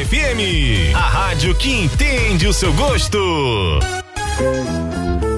FM, a rádio que entende o seu gosto.